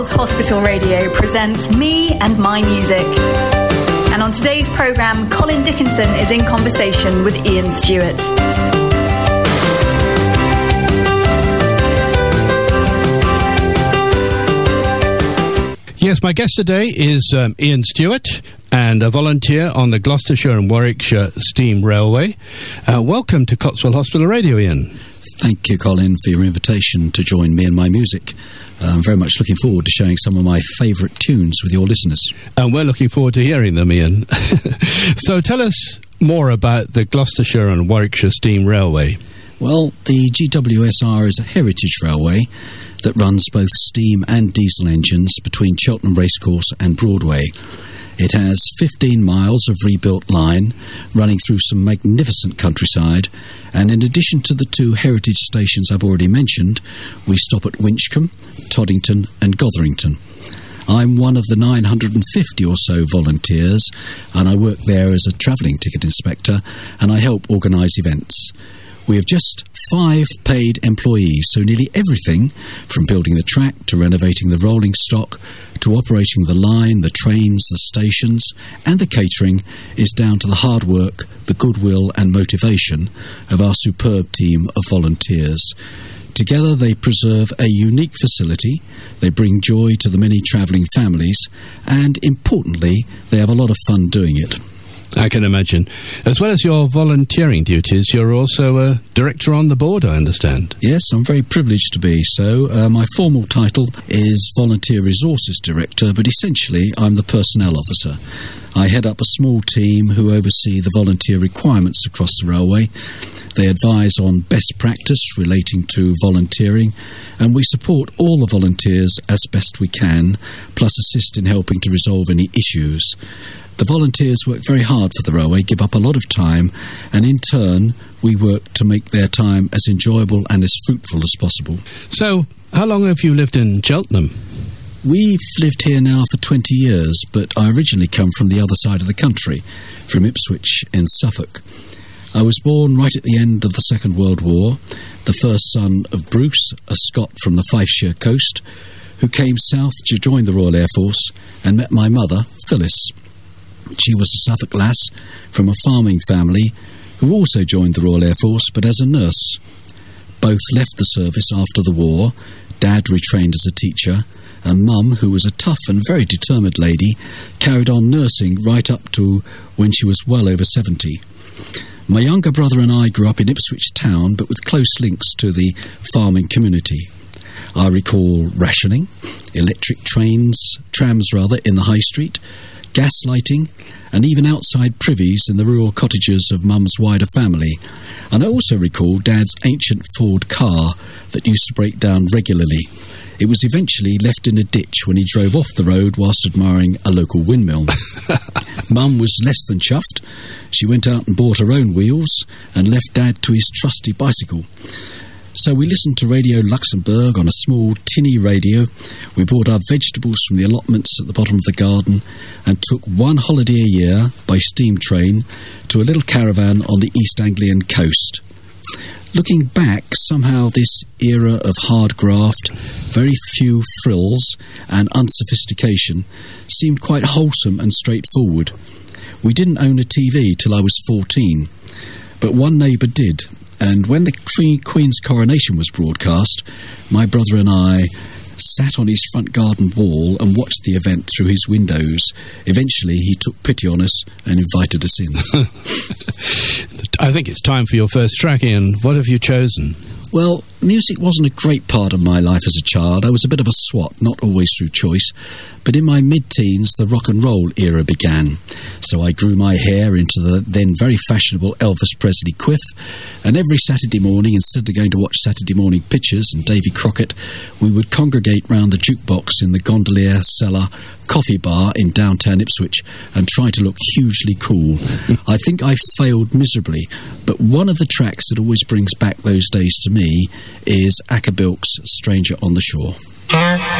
Hospital Radio presents Me and My Music. And on today's programme, Colin Dickinson is in conversation with Ian Stewart. Yes, my guest today is Ian Stewart, and a volunteer on the Gloucestershire and Warwickshire Steam Railway. Welcome to Cotswold Hospital Radio, Ian. Thank you, Colin, for your invitation to join Me and My Music. I'm very much looking forward to sharing some of my favourite tunes with your listeners. And we're looking forward to hearing them, Ian. So tell us more about the Gloucestershire and Warwickshire Steam Railway. Well, the GWSR is a heritage railway that runs both steam and diesel engines between Cheltenham Racecourse and Broadway. It has 15 miles of rebuilt line running through some magnificent countryside, and in addition to the two heritage stations I've already mentioned, we stop at Winchcombe, Toddington and Gotherington. I'm one of the 950 or so volunteers, and I work there as a travelling ticket inspector, and I help organise events. We have just 5 paid employees, so nearly everything from building the track to renovating the rolling stock to operating the line, the trains, the stations and the catering is down to the hard work, the goodwill and motivation of our superb team of volunteers. Together they preserve a unique facility, they bring joy to the many travelling families, and importantly, they have a lot of fun doing it. I can imagine. As well as your volunteering duties, you're also a director on the board, I understand. Yes, I'm very privileged to be so. My formal title is Volunteer Resources Director, but essentially I'm the personnel officer. I head up a small team who oversee the volunteer requirements across the railway. They advise on best practice relating to volunteering, and we support all the volunteers as best we can, plus assist in helping to resolve any issues. The volunteers work very hard for the railway, give up a lot of time, and in turn, we work to make their time as enjoyable and as fruitful as possible. So, how long have you lived in Cheltenham? We've lived here now for 20 years, but I originally come from the other side of the country, from Ipswich in Suffolk. I was born right at the end of the Second World War, the first son of Bruce, a Scot from the Fifeshire coast, who came south to join the Royal Air Force and met my mother, Phyllis. She was a Suffolk lass from a farming family who also joined the Royal Air Force, but as a nurse. Both left the service after the war. Dad retrained as a teacher, and Mum, who was a tough and very determined lady, carried on nursing right up to when she was well over 70. My younger brother and I grew up in Ipswich town, but with close links to the farming community. I recall rationing, electric trams in the high street, gas lighting, and even outside privies in the rural cottages of Mum's wider family. And I also recall Dad's ancient Ford car that used to break down regularly. It was eventually left in a ditch when he drove off the road whilst admiring a local windmill. Mum was less than chuffed. She went out and bought her own wheels and left Dad to his trusty bicycle. So we listened to Radio Luxembourg on a small tinny radio. We bought our vegetables from the allotments at the bottom of the garden and took one holiday a year by steam train to a little caravan on the East Anglian coast. Looking back, somehow this era of hard graft, very few frills and unsophistication seemed quite wholesome and straightforward. We didn't own a TV till I was 14, but one neighbour did. And when the Queen's coronation was broadcast, my brother and I sat on his front garden wall and watched the event through his windows. Eventually, he took pity on us and invited us in. I think it's time for your first track, Ian. What have you chosen? Well, music wasn't a great part of my life as a child. I was a bit of a swot, not always through choice. But in my mid-teens, the rock and roll era began. So I grew my hair into the then very fashionable Elvis Presley quiff. And every Saturday morning, instead of going to watch Saturday morning pictures and Davy Crockett, we would congregate round the jukebox in the Gondolier Cellar coffee bar in downtown Ipswich and try to look hugely cool. I think I failed miserably, but one of the tracks that always brings back those days to me is Acker Bilk's Stranger on the Shore.